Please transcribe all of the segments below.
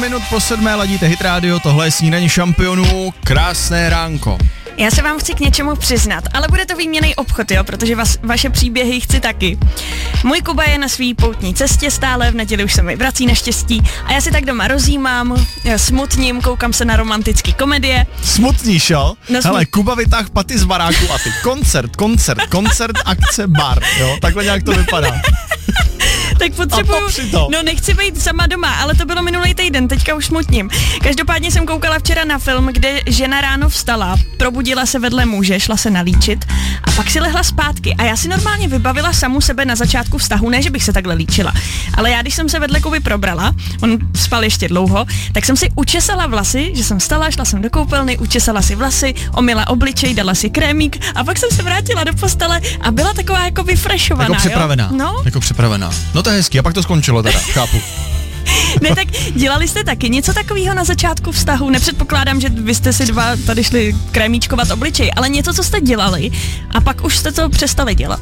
Minut po 7 ladíte Hit Radio, tohle je Snídaně šampionů, krásné ránko. Já se vám chci k něčemu přiznat, ale bude to výměnný obchod, jo, protože vaše příběhy chci taky. Můj Kuba je na svý poutní cestě stále, v neděli už se mi vrací naštěstí a já si tak doma rozjímám, smutním, koukám se na romantické komedie. Smutníš, jo? Hele, Kuba vytáhl paty z baráku a ty koncert, akce, bar, jo? Takhle nějak to vypadá. Tak potřebuju, no nechci být sama doma, ale to bylo minulý týden, teďka už smutním. Každopádně jsem koukala včera na film, kde žena ráno vstala, probudila se vedle muže, šla se nalíčit a pak si lehla zpátky. A já si normálně vybavila samu sebe na začátku vztahu, ne, že bych se takhle líčila, ale já, když jsem se vedle Kuby probrala, on spal ještě dlouho, tak jsem si učesala vlasy, že jsem vstala, šla jsem do koupelny, učesala si vlasy, omyla obličej, dala si krémík a pak jsem se vrátila do postele a byla taková jako vyfreshovaná. Jako připravená. Jo? No? Jako připravená. No to je hezký, a pak to skončilo teda, chápu. Ne, tak dělali jste taky něco takového na začátku vztahu? Nepředpokládám, že vy jste si dva tady šli krémíčkovat obličej, ale něco, co jste dělali a pak už jste to přestali dělat.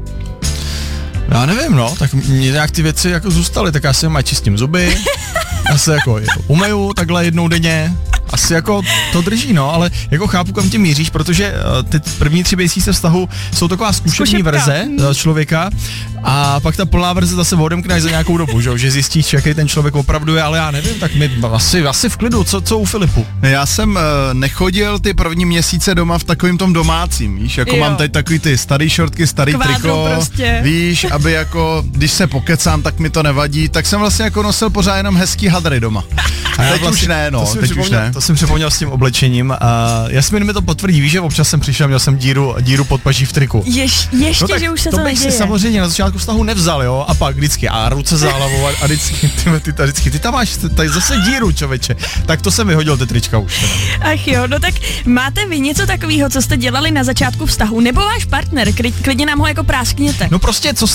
Já nevím, no, tak mě nějak ty věci jako zůstaly, tak já si mají čistím zuby, já se jako umeju takhle jednou denně, asi jako to drží, no, ale jako chápu, kam tě míříš, protože ty první 3 měsíce vztahu jsou taková zkušební verze člověka a pak ta plná verze zase odemkneš za nějakou dobu, že zjistíš, jaký ten člověk opravdu je, ale já nevím, tak my asi v klidu, co u Filipu? Já jsem nechodil ty první měsíce doma v takovým tom domácím, víš, jako mám teď takový ty starý šortky, starý triko, prostě. Víš, aby jako, když se pokecám, tak mi to nevadí, tak jsem vlastně jako nosil pořád jenom hezký hadry doma. A teď vlastně, už ne, no, teď už ne. To jsem připomněl s tím oblečením a Jasmin mi to potvrdí, víš, že občas jsem přišel, měl jsem díru pod paží v triku. Ještě, no, že už se to neděje. To bych si samozřejmě na začátku vztahu nevzal, jo, a pak vždycky a ruce za hlavou a vždycky ty tam máš tady zase díru, čověče. Tak to jsem vyhodil ty trička už. Teda. Ach jo, no tak máte vy něco takového, co jste dělali na začátku vztahu, nebo váš partner, klidně nám ho jako práskněte. No prostě, co